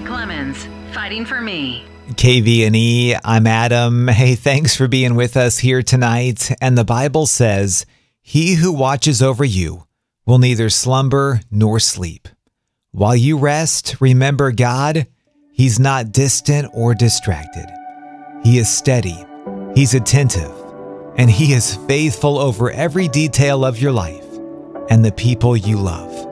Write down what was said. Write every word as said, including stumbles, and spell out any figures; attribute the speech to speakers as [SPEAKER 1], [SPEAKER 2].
[SPEAKER 1] Clemens, fighting for me.
[SPEAKER 2] K V N E, I'm Adam. Hey, thanks for being with us here tonight. And the Bible says, "He who watches over you will neither slumber nor sleep." While you rest, remember God. He's not distant or distracted. He is steady, He's attentive, and He is faithful over every detail of your life and the people you love.